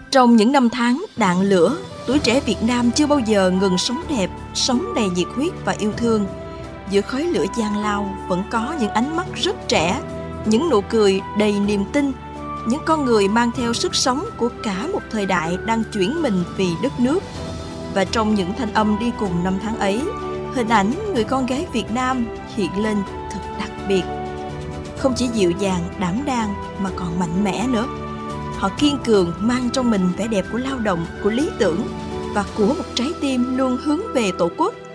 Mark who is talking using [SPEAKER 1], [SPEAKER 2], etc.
[SPEAKER 1] Trong những năm tháng đạn lửa, tuổi trẻ Việt Nam chưa bao giờ ngừng sống đẹp, sống đầy nhiệt huyết và yêu thương. Giữa khói lửa gian lao vẫn có những ánh mắt rất trẻ, những nụ cười đầy niềm tin, những con người mang theo sức sống của cả một thời đại đang chuyển mình vì đất nước. Và trong những thanh âm đi cùng năm tháng ấy, hình ảnh người con gái Việt Nam hiện lên thật đặc biệt. Không chỉ dịu dàng, đảm đang mà còn mạnh mẽ nữa. Họ kiên cường mang trong mình vẻ đẹp của lao động, của lý tưởng và của một trái tim luôn hướng về Tổ quốc.